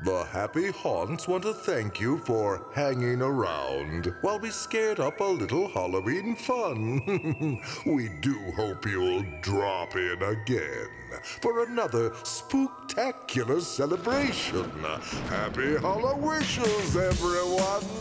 The Happy Haunts want to thank you for hanging around while we scared up a little Halloween fun. We do hope you'll drop in again for another spooktacular celebration. Happy Hallowishes, everyone!